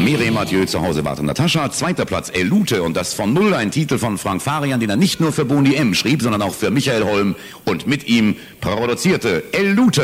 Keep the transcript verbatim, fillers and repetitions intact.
Mireille Mathieu, zu Hause wartet Natascha. Zweiter Platz Elute und das von Null, ein Titel von Frank Farian, den er nicht nur für Boni M schrieb, sondern auch für Michael Holm und mit ihm produzierte. Elute.